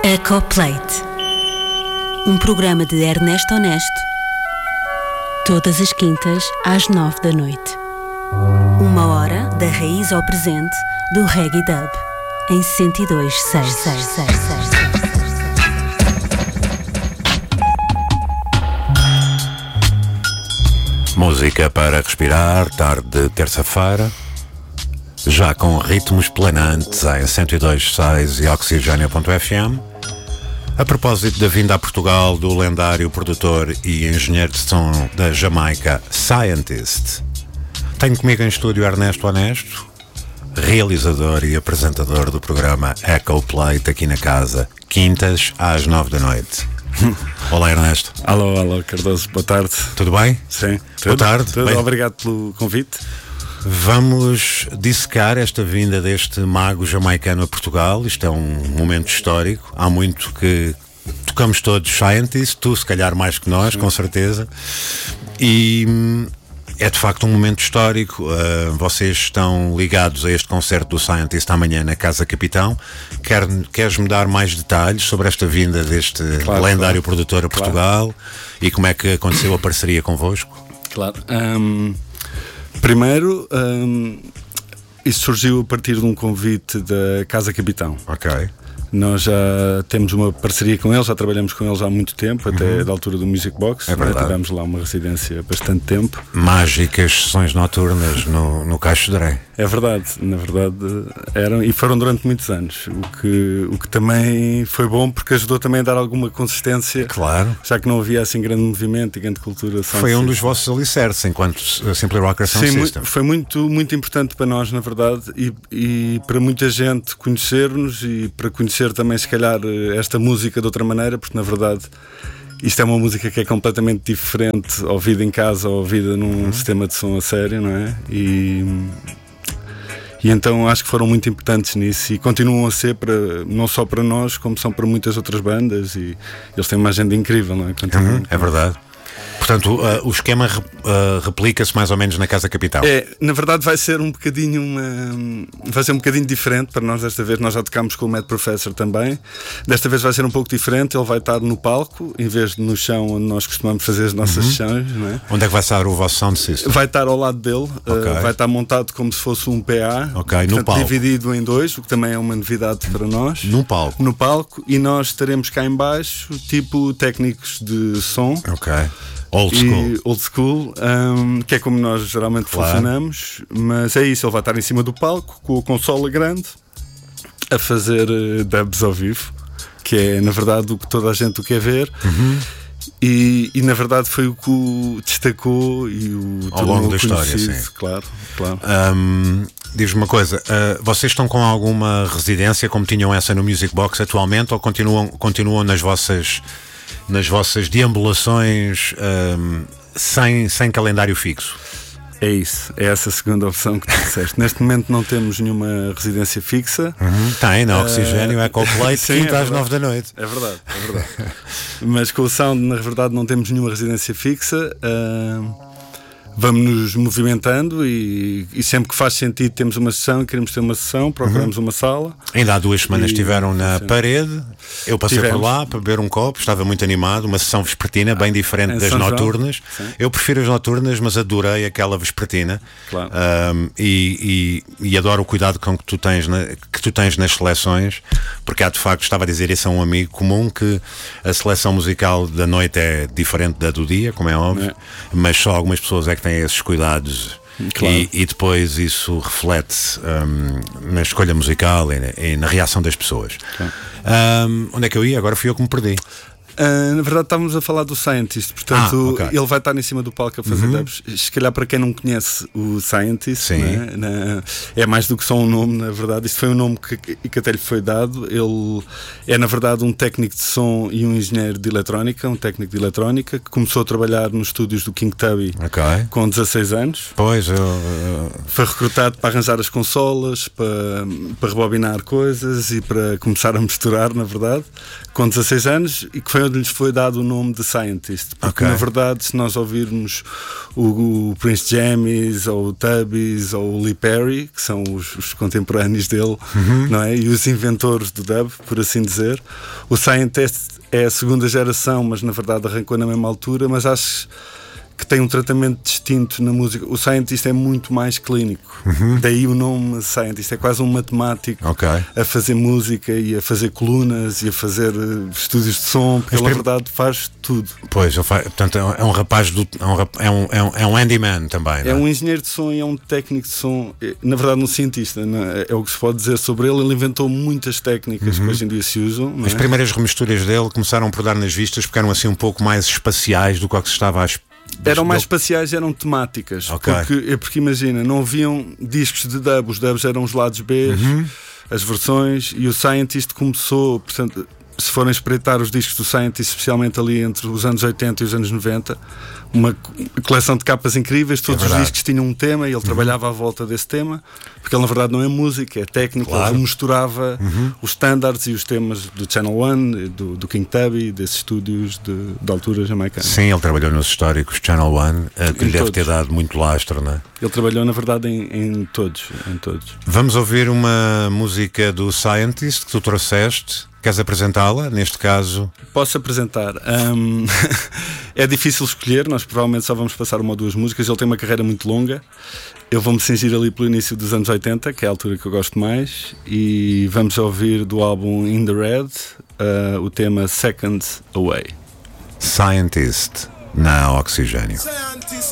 Ecoplate, um programa de Ernesto Honesto, todas as quintas às 9 da noite. Uma hora da raiz ao presente do Reggae Dub, em 102.6. Música para respirar, tarde de terça-feira, já com ritmos planantes em 102.6 e Oxigênio.fm. A propósito da vinda a Portugal do lendário produtor e engenheiro de som da Jamaica, Scientist, tenho comigo em estúdio Ernesto Honesto, realizador e apresentador do programa Ecoplate aqui na casa, quintas às 9 da noite. Olá, Ernesto. Alô, Cardoso, boa tarde. Tudo bem? Sim. Boa tarde. Tudo. Bem, obrigado pelo convite. vamos dissecar esta vinda deste mago jamaicano a Portugal. Isto é um momento histórico. Há muito que tocamos todos Scientist, tu se calhar mais que nós, com certeza. E é de facto um momento histórico. Vocês estão ligados a este concerto do Scientist amanhã na Casa Capitão. Queres-me dar mais detalhes sobre esta vinda deste lendário produtor a Portugal e como é que aconteceu a parceria convosco? Claro. Primeiro, isso surgiu a partir de um convite da Casa Capitão. Ok. Nós já temos uma parceria com eles, já trabalhamos com eles há muito tempo, até da altura do Music Box. É verdade. Tivemos lá uma residência há bastante tempo. Mágicas sessões noturnas no Caixo de Dré. É verdade, na verdade eram, e foram durante muitos anos, o que também foi bom porque ajudou também a dar alguma consistência. Claro. Já que não havia assim grande movimento e grande cultura. Foi um dos vossos alicerces enquanto Simply Rockers Sound System. Foi muito, muito importante para nós, na verdade, e para muita gente conhecer-nos e para conhecer também se calhar esta música de outra maneira, porque na verdade isto é uma música que é completamente diferente ouvida em casa ou ouvida num sistema de som a sério, não é? E então acho que foram muito importantes nisso e continuam a ser não só para nós, como são para muitas outras bandas, e eles têm uma agenda incrível, não é? É verdade. Portanto, o esquema replica-se mais ou menos na Casa Capitão. Na verdade vai ser um bocadinho diferente para nós desta vez. Nós já tocámos com o Mad Professor também. Desta vez vai ser um pouco diferente. Ele vai estar no palco em vez de no chão onde nós costumamos fazer as nossas sessões, não é? Onde é que vai estar o vosso sound system? Vai estar ao lado dele. Vai estar montado como se fosse um PA. No palco. Dividido em dois, o que também é uma novidade para nós. No palco. No palco. E nós estaremos cá em baixo, tipo técnicos de som. Ok. Old school, que é como nós geralmente funcionamos, mas é isso, ele vai estar em cima do palco com a consola grande a fazer dubs ao vivo, que é na verdade o que toda a gente quer ver. E na verdade foi o que o destacou e o ao longo da história, sim. Claro. Diz-me uma coisa, vocês estão com alguma residência como tinham essa no Music Box atualmente, ou continuam nas vossas deambulações sem calendário fixo? É isso, é essa a segunda opção que tu disseste. Neste momento não temos nenhuma residência fixa. Tem, na Oxigênio, Ecoplate, quinta às 9 da noite. É verdade. Mas com o Sound, na verdade, não temos nenhuma residência fixa. Vamos nos movimentando e sempre que faz sentido temos uma sessão, queremos ter uma sessão, procuramos uma sala. Ainda há 2 semanas estiveram na parede, eu passei por lá para beber um copo, estava muito animado, uma sessão vespertina bem diferente das noturnas. Eu prefiro as noturnas, mas adorei aquela vespertina. Claro. E adoro o cuidado com que tu tens nas seleções, porque há de facto, estava a dizer isso a um amigo comum, que a seleção musical da noite é diferente da do dia, como é óbvio, mas só algumas pessoas é que têm esses cuidados. Claro. E depois isso reflete na escolha musical e na reação das pessoas. Claro. Onde é que eu ia? Agora fui eu que me perdi. Na verdade estávamos a falar do Scientist, portanto ele vai estar em cima do palco a fazer dubs. Se calhar para quem não conhece o Scientist, né? É mais do que só um nome, na verdade. Isto foi um nome que até lhe foi dado. Ele é na verdade um técnico de som e um engenheiro de eletrónica, que começou a trabalhar nos estúdios do King Tubby com 16 anos. Pois, foi recrutado para arranjar as consolas, para rebobinar coisas e para começar a misturar, na verdade, com 16 anos, e que foi foi onde lhes foi dado o nome de Scientist, porque na verdade, se nós ouvirmos o Prince Jamies ou o Tubbies ou o Lee Perry, que são os contemporâneos dele, não é? E os inventores do dub, por assim dizer, o Scientist é a segunda geração, mas na verdade arrancou na mesma altura, mas acho que tem um tratamento distinto na música. O Scientist é muito mais clínico, daí o nome Scientist, é quase um matemático a fazer música e a fazer colunas e a fazer estúdios de som, porque ele na verdade faz tudo. Pois, portanto é um rapaz é um handyman também, não é? É um engenheiro de som e é um técnico de som, na verdade um cientista, não é? É o que se pode dizer sobre ele. Ele inventou muitas técnicas que hoje em dia se usam, não é? As primeiras remisturas dele começaram por dar nas vistas, porque eram assim um pouco mais espaciais do que se estava a esperar. Eram mais espaciais, eram temáticas, porque imagina, não haviam discos de dub, os dubs eram os lados B, as versões, e o Scientist começou, portanto, se forem espreitar os discos do Scientist, especialmente ali entre os anos 80 e os anos 90, uma coleção de capas incríveis, todos os discos tinham um tema e ele trabalhava à volta desse tema, porque ele na verdade não é música, é técnica, ele misturava os standards e os temas do Channel One, do King Tubby, desses estúdios de altura jamaicana. Sim, ele trabalhou nos históricos Channel One, que lhe deve ter dado muito lastro, não é? Ele trabalhou na verdade em todos. Vamos ouvir uma música do Scientist que tu trouxeste. Queres apresentá-la, neste caso? Posso apresentar. É difícil escolher, nós provavelmente só vamos passar uma ou duas músicas. Ele tem uma carreira muito longa. Eu vou-me cingir ali pelo início dos anos 80, que é a altura que eu gosto mais. E vamos ouvir do álbum In The Red o tema Seconds Away. Scientist, na Oxigênio.